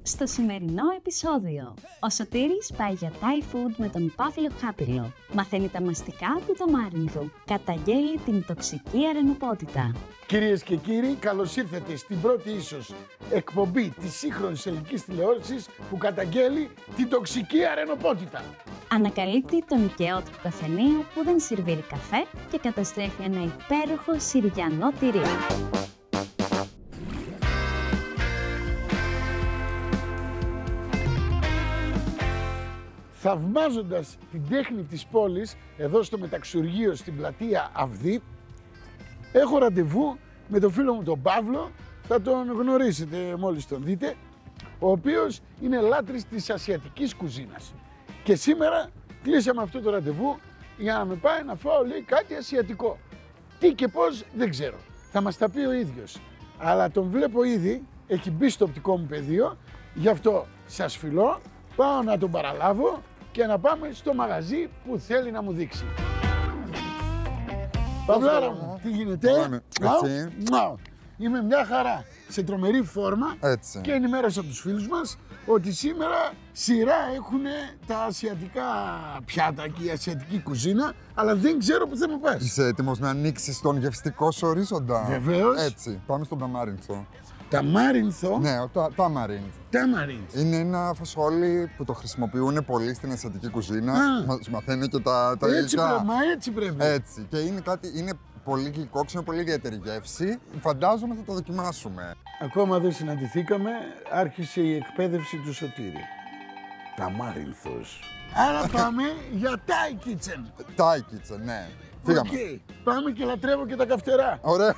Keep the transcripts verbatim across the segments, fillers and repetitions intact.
Στο σημερινό επεισόδιο, ο Σωτήρης πάει για Thai food με τον Παύλο Χάπηλο. Μαθαίνει τα μαστικά του Ταμάρινθου. Καταγγέλει την τοξική αρενοπότητα. Κυρίες και κύριοι, καλώς ήρθατε στην πρώτη ίσως εκπομπή της σύγχρονης ελληνικής τηλεόρασης που καταγγέλει την τοξική αρενοπότητα. Ανακαλύπτει το νοικαιό του καφενείου που δεν σερβίρει καφέ και καταστρέφει ένα υπέροχο συριανό τυρί. Θαυμάζοντας την τέχνη της πόλης, εδώ στο μεταξουργείο στην πλατεία Αυδή, έχω ραντεβού με τον φίλο μου τον Παύλο, θα τον γνωρίσετε μόλις τον δείτε, ο οποίος είναι λάτρης της ασιατικής κουζίνας. Και σήμερα κλείσαμε αυτό το ραντεβού για να με πάει να φάω, λέει, κάτι ασιατικό. Τι και πώς δεν ξέρω, θα μας τα πει ο ίδιος. Αλλά τον βλέπω ήδη, έχει μπει στο οπτικό μου πεδίο, γι' αυτό σας φιλώ, πάω να τον παραλάβω και να πάμε στο μαγαζί που θέλει να μου δείξει. Παυλάρα μου, τι γίνεται? Έτσι. Είμαι μια χαρά, σε τρομερή φόρμα. Έτσι. Και ενημέρωσα τους φίλους μας ότι σήμερα σειρά έχουν τα ασιατικά πιάτα και η ασιατική κουζίνα, αλλά δεν ξέρω που θα με πας. Είσαι έτοιμος να ανοίξεις τον γευστικό σου ορίζοντα? Βεβαίως. Έτσι, πάμε στον Ταμάρινθο. Ταμάρινθο. Ναι, το Ταμάρινθ. Ταμάρινθ. Είναι ένα φασόλι που το χρησιμοποιούν πολύ στην ασιατική κουζίνα. Α. Μας μαθαίνει και τα, τα Έτσι υλικά. πρέπει, μα έτσι πρέπει. Έτσι. Και είναι κάτι, είναι πολύ γλυκόξενο, πολύ ιδιαίτερη γεύση. Φαντάζομαι θα το δοκιμάσουμε. Ακόμα δεν συναντηθήκαμε, άρχισε η εκπαίδευση του Σωτήρη. Ταμάρινθος. Άρα πάμε για Thai Kitchen. Thai Kitchen, ναι. Φύγαμε. Οκ. Πάμε και λατρεύω και τα καυτερά. Ωραία.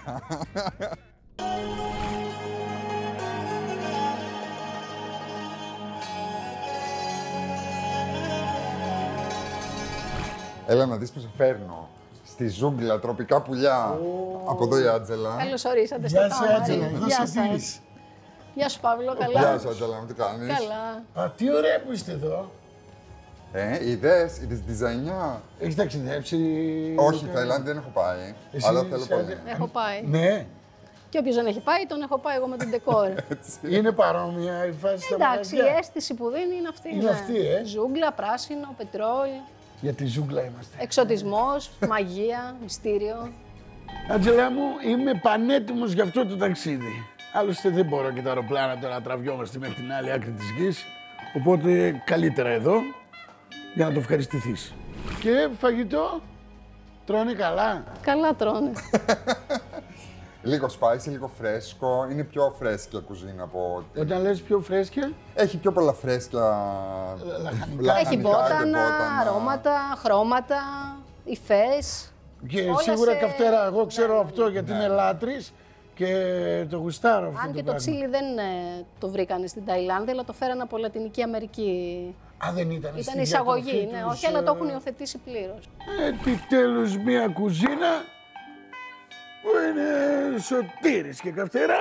Έλα να δεις που σε φέρνω. Στη ζούγκλα, τροπικά πουλιά. Oh. Από εδώ η Άτζελα. Καλώς ορίσατε στο Γεια σου, Ταμάρινθ. Άτζελα, εδώ Γεια Σωτήρης. σας. Γεια σου Παύλο, καλά. Γεια σου Άτζελα, μου τι κάνεις? Καλά. Α, τι ωραία που είστε εδώ. Ε, είδες, είδες τη διζαϊνιά. Έχεις ταξιδέψει? Όχι, Ταϊλάνδη δεν έχω πάει. Εσύ, Αλλά θέλω σε- πολύ. Έχω πάει. Ναι. Και όποιος δεν έχει πάει, τον έχω πάει εγώ με την ντεκόρ. Είναι παρόμοια η φάση στα Εντάξει, η μαγαζιά. αίσθηση που δίνει είναι αυτή. Είναι ναι. αυτή, ε. Ζούγκλα, πράσινο, πετρόλ, Για τη ζούγκλα είμαστε. εξωτισμός, μαγεία, μυστήριο. Άτζελα μου, είμαι πανέτοιμος για αυτό το ταξίδι. Άλλωστε δεν μπορώ και τα αεροπλάνα τώρα να τραβιόμαστε μέχρι την άλλη άκρη της γης. Οπότε καλύτερα εδώ για να το ευχαριστηθείς. Και φαγητό, τρώνε καλά. Καλά τρώνε. Λίγο spicy, λίγο φρέσκο. Είναι πιο φρέσκια κουζίνα από ό,τι. Όταν λες πιο φρέσκια, Έχει πιο πολλά φρέσκια. λαχανικά. Έχει και μπότανα, αρώματα, χρώματα, υφές. και όλα σίγουρα σε- καυτερά. Εγώ ξέρω Ναι, αυτό γιατί είμαι λάτρης και το γουστάρω αυτό Αν το και το πράγμα. τσίλι δεν ε, το βρήκανε στην Ταϊλάνδη, αλλά το φέρανε από Λατινική Αμερική. Α, δεν ήταν Ήταν στην εισαγωγή, διατροφή ναι, τους, όχι, αλλά το ε, έχουν υιοθετήσει πλήρως. Επιτέλους μια κουζίνα που είναι Σωτήρης και καυτερά.